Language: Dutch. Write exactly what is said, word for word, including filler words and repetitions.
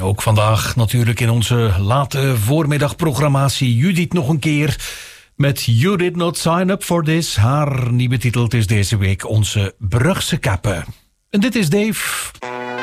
Ook vandaag natuurlijk in onze late voormiddagprogrammatie Judith nog een keer met You Did Not Sign Up For This. Haar nieuwe titel is deze week Onze Brugse Kappen. En dit is Dave.